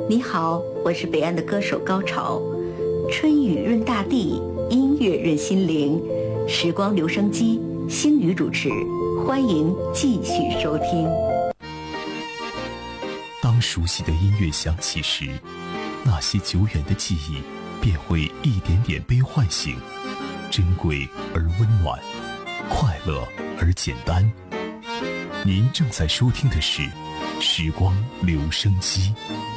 你好，我是北岸的歌手高潮。春雨润大地，音乐润心灵。时光留声机，星宇主持，欢迎继续收听。 当熟悉的音乐响起时，那些久远的记忆便会一点点被唤醒，珍贵而温暖，快乐而简单。您正在收听的是时光留声机。